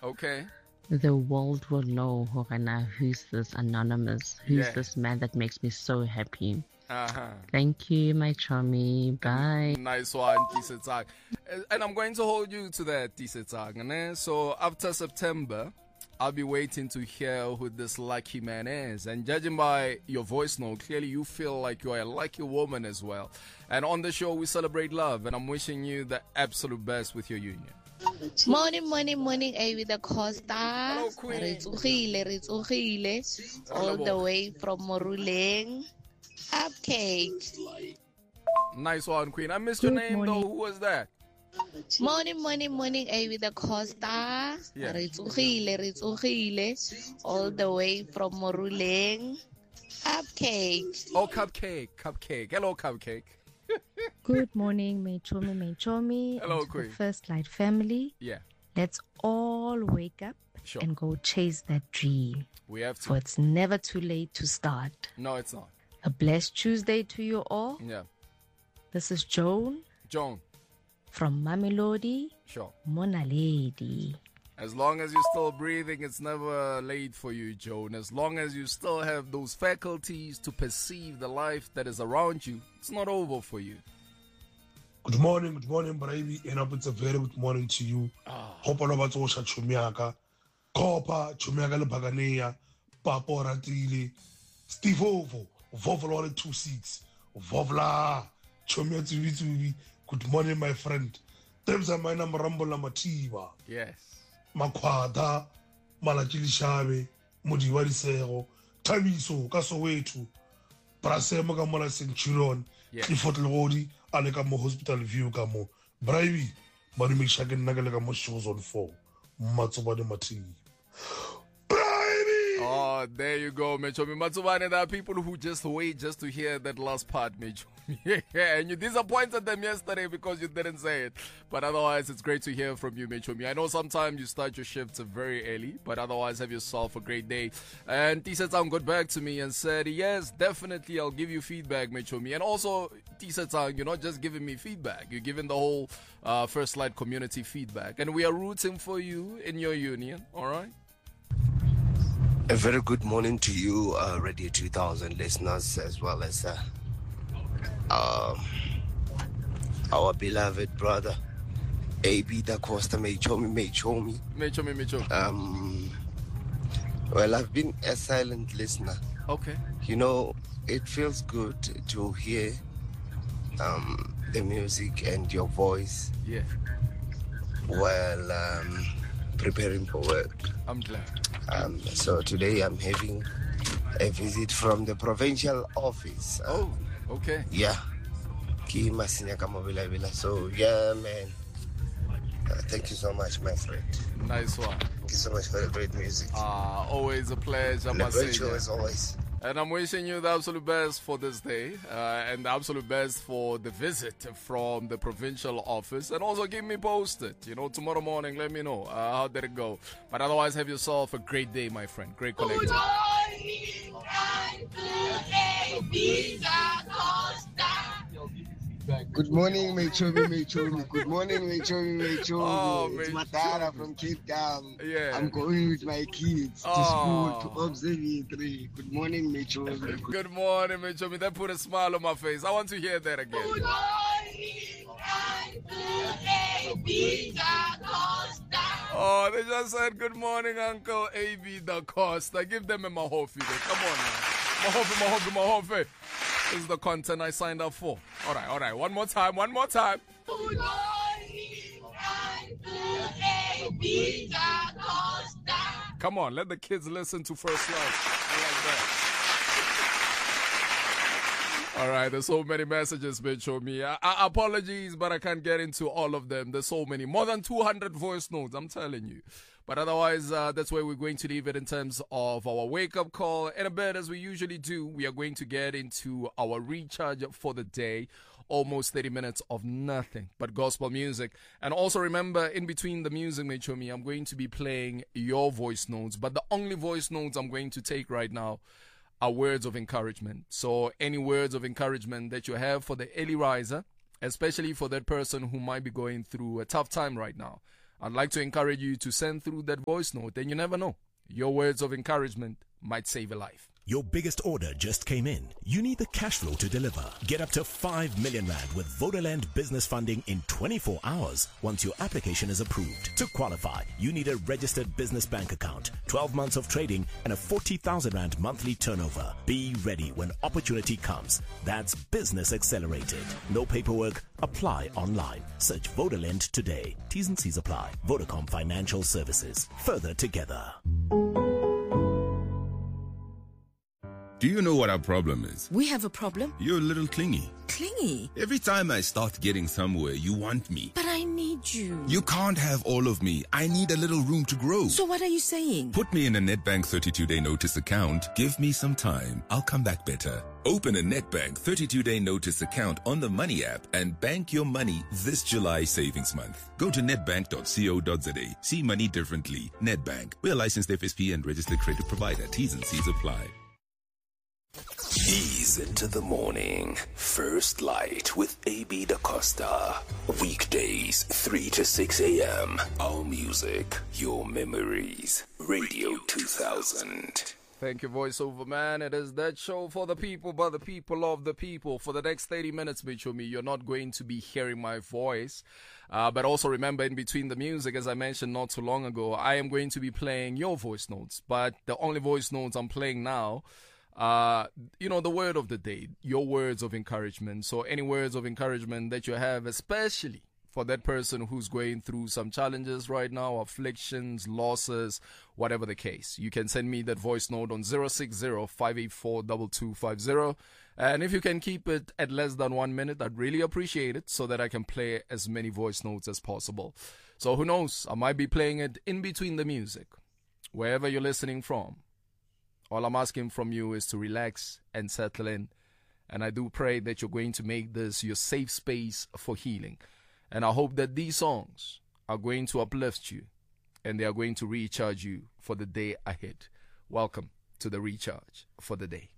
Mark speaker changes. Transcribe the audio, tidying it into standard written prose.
Speaker 1: Okay.
Speaker 2: The world will know, Horana, who's this anonymous, who's
Speaker 1: Yeah.
Speaker 2: this man that makes me so happy.
Speaker 1: Uh-huh.
Speaker 2: Thank you, my chummy. Bye.
Speaker 1: Nice one, Tisetsang. And I'm going to hold you to that, Tisetsang. So after September, I'll be waiting to hear who this lucky man is. And judging by your voice note, clearly you feel like you are a lucky woman as well. And on the show, we celebrate love. And I'm wishing you the absolute best with your union.
Speaker 3: Morning, with the Costa.
Speaker 1: Hello, Queen.
Speaker 3: Ritsugile, all the way from Moruleng. Cupcake.
Speaker 1: Nice one, Queen. I missed your name, though. Who was that?
Speaker 3: Morning, with the Costa.
Speaker 1: Yeah.
Speaker 3: Ritsugile, all the way from Moruleng. Cupcake.
Speaker 1: Oh, Cupcake. Hello, Cupcake.
Speaker 4: Good morning, Mechomi.
Speaker 1: Hello,
Speaker 4: and
Speaker 1: Queen.
Speaker 4: the First Light family.
Speaker 1: Yeah.
Speaker 4: Let's all wake up
Speaker 1: Sure.
Speaker 4: and go chase that dream.
Speaker 1: We have
Speaker 4: For
Speaker 1: to.
Speaker 4: it's never too late to start.
Speaker 1: No, it's not.
Speaker 4: A blessed Tuesday to you all.
Speaker 1: Yeah.
Speaker 4: This is Joan
Speaker 1: Joan.
Speaker 4: from Mamelodi,
Speaker 1: Sure.
Speaker 4: Mona Lady.
Speaker 1: As long as you're still breathing, it's never late for you, Joan. As long as you still have those faculties to perceive the life that is around you, it's not over for you.
Speaker 5: Good morning, Brave. And it's a very good morning to you. Hope all about Osha Chumiaka, Kopa, Chumiaka Lebaganeya, Papa Ratili, Steve Ovo, Vovola 26, Vovla, Chumia TV. Good morning, my friend. There's a minor Rambo Lamativa.
Speaker 1: Yes.
Speaker 5: Makwada, Malachili Shabe, Mudiwari Sero, Tamiso, Kasowetu, Brasema Gamala Centurion, Ifot Lodi, Alekamo Hospital View Gamo, Braivi, Marimi Shagan Nagalagamo shows on 4, Matsubade Mati.
Speaker 1: Oh, there you go, Mechomi Matsubane. There are people who just wait just to hear that last part, Mechomi. Yeah, and you disappointed them yesterday because you didn't say it. But otherwise, it's great to hear from you, Mechomi. I know sometimes you start your shifts very early, but otherwise, have yourself a great day. And T-Setsang got back to me and said, yes, definitely, I'll give you feedback, Mechomi. And also, T-Setsang, you're not just giving me feedback, you're giving the whole First Light community feedback. And we are rooting for you in your union, all right?
Speaker 6: A very good morning to you, Radio 2000 listeners, as well as our beloved brother, AB Da Costa Mechomi. Well, I've been a silent listener.
Speaker 1: Okay.
Speaker 6: You know, it feels good to hear the music and your voice.
Speaker 1: Yeah.
Speaker 6: While preparing for work.
Speaker 1: I'm glad.
Speaker 6: So today I'm having a visit from the provincial office.
Speaker 1: Oh, okay.
Speaker 6: Yeah. So, yeah, man. Thank you so much, my friend.
Speaker 1: Nice one.
Speaker 6: Thank you so much for the great music.
Speaker 1: Always a pleasure,
Speaker 6: and a great show as always.
Speaker 1: And I'm wishing you the absolute best for this day and the absolute best for the visit from the provincial office. And also keep me posted. You know, tomorrow morning, let me know how did it go. But otherwise, have yourself a great day, my friend. Great connection.
Speaker 7: Good morning, Mechomi. Good morning, Mechomi.
Speaker 1: Oh,
Speaker 7: it's Matara from Cape Town.
Speaker 1: Yeah.
Speaker 7: I'm going with my kids to school to observatory. Good morning, Mechomi.
Speaker 1: Good morning, Mechomi. That put a smile on my face. I want to hear that again.
Speaker 3: Good morning,
Speaker 1: Oh, they just said good morning, Uncle A.B. Da Costa. Give them a mahofi. Come on now. Mahofi. This is the content I signed up for. All right. One more time.
Speaker 3: Good morning, A.B. Da Costa.
Speaker 1: Come on, let the kids listen to First Light. I like that. All right, there's so many messages, Mechomi. Apologies, but I can't get into all of them. There's so many. More than 200 voice notes, I'm telling you. But otherwise, that's where we're going to leave it in terms of our wake-up call. In a bit, as we usually do, we are going to get into our recharge for the day. Almost 30 minutes of nothing but gospel music. And also remember, in between the music, Mechomi, I'm going to be playing your voice notes. But the only voice notes I'm going to take right now are words of encouragement. So any words of encouragement that you have for the early riser, especially for that person who might be going through a tough time right now, I'd like to encourage you to send through that voice note, and you never know. Your words of encouragement might save a life.
Speaker 8: Your biggest order just came in. You need the cash flow to deliver. Get up to 5 million rand with Vodaland business funding in 24 hours once your application is approved. To qualify, you need a registered business bank account, 12 months of trading, and a 40,000 rand monthly turnover. Be ready when opportunity comes. That's Business Accelerated. No paperwork. Apply online. Search Vodaland today. T's and C's apply. Vodacom Financial Services. Further together.
Speaker 9: Do you know what our problem is?
Speaker 10: We have a problem.
Speaker 9: You're a little clingy.
Speaker 10: Clingy?
Speaker 9: Every time I start getting somewhere, you want me.
Speaker 10: But I need you.
Speaker 9: You can't have all of me. I need a little room to grow.
Speaker 10: So what are you saying?
Speaker 9: Put me in a Nedbank 32-day notice account. Give me some time. I'll come back better. Open a Nedbank 32-day notice account on the Money app and bank your money this July savings month. Go to nedbank.co.za. See money differently. Nedbank. We're a licensed FSP and registered credit provider. T's and C's apply.
Speaker 8: Ease into the morning. First Light with AB Da Costa. Weekdays, 3 to 6 a.m. Our music, your memories. Radio 2000.
Speaker 1: Thank you, voiceover man. It is that show for the people, by the people, of the people. For the next 30 minutes, Bichomi, you're not going to be hearing my voice. But also remember, in between the music, as I mentioned not too long ago, I am going to be playing your voice notes. But the only voice notes I'm playing now, the word of the day, your words of encouragement. So any words of encouragement that you have, especially for that person who's going through some challenges right now, afflictions, losses, whatever the case, you can send me that voice note on 060-584-2250. And if you can keep it at less than 1 minute, I'd really appreciate it so that I can play as many voice notes as possible. So who knows, I might be playing it in between the music, wherever you're listening from. All I'm asking from you is to relax and settle in. And I do pray that you're going to make this your safe space for healing. And I hope that these songs are going to uplift you and they are going to recharge you for the day ahead. Welcome to the Recharge for the Day.